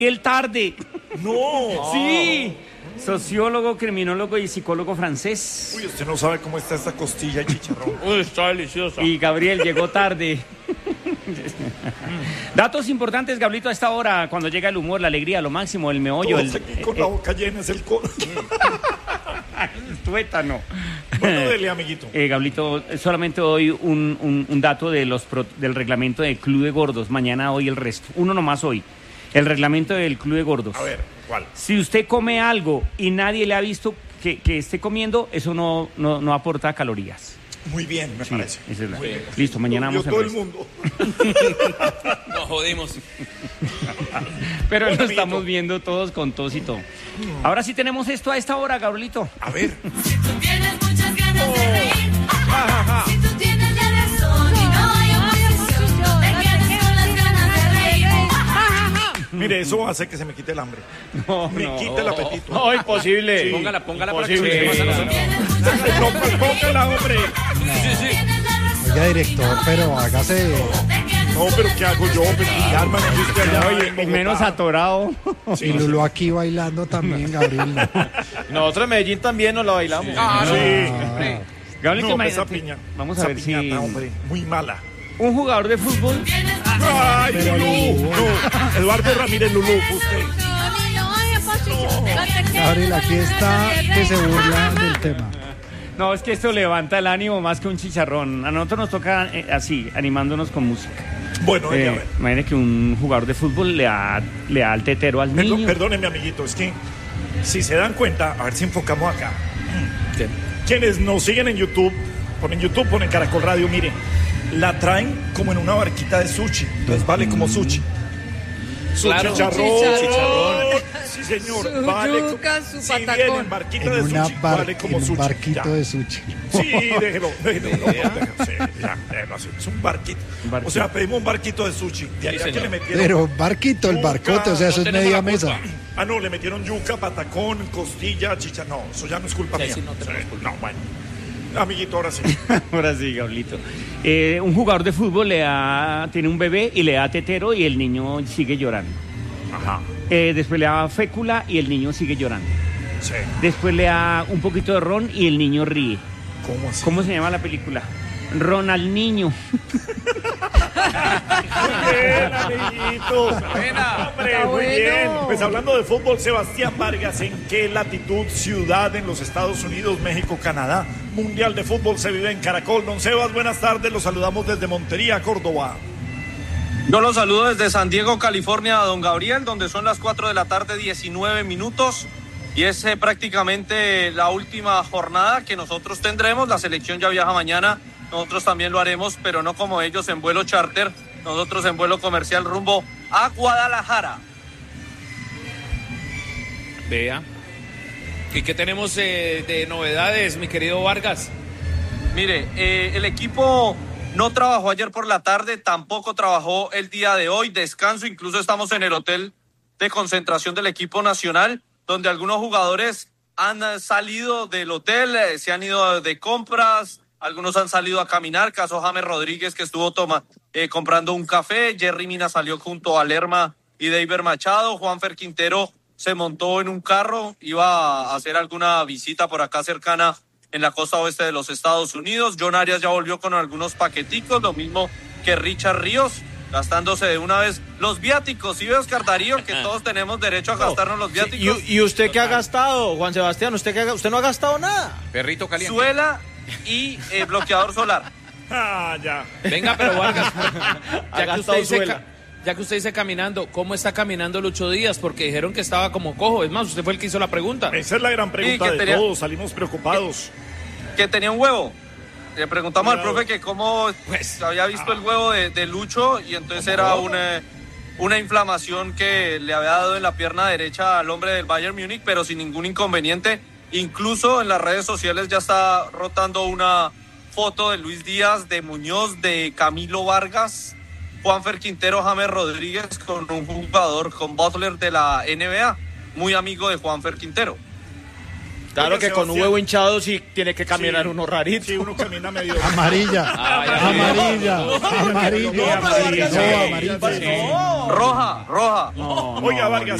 El tarde. No. Sí. Sociólogo, criminólogo y psicólogo francés. Uy, usted no sabe cómo está esta costilla y chicharrón. Uy, está deliciosa. Y Gabriel llegó tarde. Datos importantes, Gablito, a esta hora, cuando llega el humor, la alegría, lo máximo, el meollo. Todos aquí con la boca llena es el coro. El tuétano. Bueno, dele, amiguito. Gablito, solamente doy un dato de del reglamento del Club de Gordos. Mañana hoy el resto. Uno nomás hoy. El reglamento del Club de Gordos. A ver, ¿cuál? Si usted come algo y nadie le ha visto que esté comiendo, eso no aporta calorías. Muy bien, me parece. Esa es listo, mañana vamos a todo el mundo. Nos jodimos. Pero Bueno, lo estamos viendo todos con tos y todo. Ahora sí tenemos esto a esta hora, Gabrielito. A ver. Si tú tienes muchas ganas de reír, si tú tienes la razón y no hay oposición, no te quedes con las ganas de reír. Mire, eso hace que se me quite el hambre. Me quite el apetito. No, imposible. Sí. Póngala para que Imposible. se pase No, pues póngala, hombre. Oiga, director, pero hágase. No, pero ¿qué hago yo? Pues pillarme, no fuiste allá. Oye, en Bogotá. menos atorado. Sí, Y Lulú aquí bailando también, Gabriel. Nosotros en Medellín también nos la bailamos. Sí. Gabrielito, No, imagínate. esa piña. Vamos a Esa ver si piñata, hombre, muy mala. un jugador de fútbol. Ay, Lulú. No, Eduardo Ramírez Lulú, usted. Gabriel, aquí está que se burla del tema. No, es que esto levanta el ánimo más que un chicharrón. A nosotros nos toca así, animándonos con música. Bueno, a ver. Imagínate que un jugador de fútbol le da al tetero al niño. Perdóneme, amiguito, es que si se dan cuenta, a ver si enfocamos acá. Quienes nos siguen en YouTube, ponen Caracol Radio, miren, la traen como en una barquita de sushi, entonces vale como sushi. Su Claro. chicharrón. Sí, señor. Su vale yuca, su si patacón. viene en barquita En, de una sushi, vale como en un sushi. barquito Ya. de sushi. Sí, déjelo, déjelo así. Es un barquito. barquito. O sea, pedimos un barquito de sushi. De allá que le metieron. Pero barquito, el barcote, o sea, eso es tenemos media la culpa. mesa. Ah, no, le metieron yuca, patacón, costilla, chicha. No, eso ya no es culpa Sí, mía. sí, no tenemos culpa. No, bueno. Amiguito, ahora sí. Ahora sí, Gablito. Un jugador de fútbol tiene un bebé y le da tetero y el niño sigue llorando. Ajá. Después le da fécula y el niño sigue llorando. Sí. Después le da un poquito de ron y el niño ríe. ¿Cómo así? ¿Cómo se llama la película? Ron al niño. Muy bien, amiguito. Buena. Hombre, Está muy bueno. bien. Pues hablando de fútbol, Sebastián Vargas, ¿en qué latitud, ciudad en los Estados Unidos, México, Canadá? Mundial de fútbol se vive en Caracol. Don Sebas, buenas tardes. Los saludamos desde Montería, Córdoba. Yo los saludo desde San Diego, California, don Gabriel, donde son las 4 de la tarde, 19 minutos. Y es prácticamente la última jornada que nosotros tendremos. La selección ya viaja mañana. Nosotros también lo haremos, pero no como ellos en vuelo charter. Nosotros en vuelo comercial rumbo a Guadalajara. Vea. ¿Y qué tenemos de novedades, mi querido Vargas? Mire, el equipo no trabajó ayer por la tarde, tampoco trabajó el día de hoy. Descanso, incluso estamos en el hotel de concentración del equipo nacional, donde algunos jugadores han salido del hotel, se han ido de compras. Algunos han salido a caminar, caso James Rodríguez, que estuvo comprando un café. Jerry Mina salió junto a Lerma y Deiber Machado. Juanfer Quintero se montó en un carro, iba a hacer alguna visita por acá cercana en la costa oeste de los Estados Unidos. John Arias ya volvió con algunos paqueticos, lo mismo que Richard Ríos, gastándose de una vez los viáticos. ¿Sí ve, Oscar Darío, que todos tenemos derecho a gastarnos los viáticos? ¿Y usted qué ha gastado, Juan Sebastián? ¿Usted no ha gastado nada? Perrito caliente. Suela y bloqueador solar. Ah, ya. Venga, pero Vargas, Ya que usted dice caminando, ¿cómo está caminando Lucho Díaz? Porque dijeron que estaba como cojo. Es más, usted fue el que hizo la pregunta. Esa es la gran pregunta Sí, de que tenía- todos. Salimos preocupados. Que tenía un huevo. Le preguntamos al Cuidado. profe que cómo había visto el huevo de Lucho, y entonces era una inflamación que le había dado en la pierna derecha al hombre del Bayern Múnich, pero sin ningún inconveniente. Incluso en las redes sociales ya está rotando una foto de Luis Díaz, de Muñoz, de Camilo Vargas, Juanfer Quintero, James Rodríguez, con un jugador, con Butler de la NBA, muy amigo de Juanfer Quintero. Claro Oiga, que con un Sebastián. huevo hinchado sí tiene que caminar Sí, uno rarito. Sí, uno camina medio. Amarilla. Amarilla. Amarilla. No, No, Vargas, amarilla. Roja. Oiga, Vargas.